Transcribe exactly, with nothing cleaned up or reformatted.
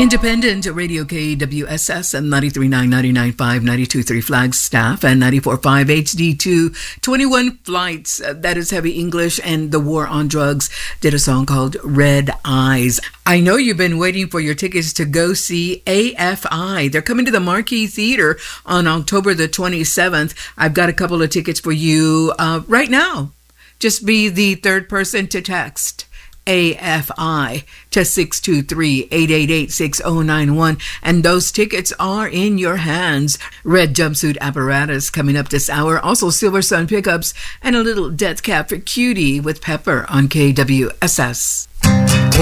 Independent Radio K W S S and ninety-three point nine, ninety-nine point five, ninety-two point three Flagstaff and ninety-four point five H D two, twenty-one Flights. Uh, that is Heavy English and The War on Drugs did a song called Red Eyes. I know you've been waiting for your tickets to go see A F I. They're coming to the Marquee Theater on October the twenty-seventh. I've got a couple of tickets for you uh, right now. Just be the third person to text A F I to six two three, eight eight eight, six oh nine one, and those tickets are in your hands. Red Jumpsuit Apparatus coming up this hour. Also Silver Sun Pickups and a little Death Cab for Cutie with Pepper on K W S S.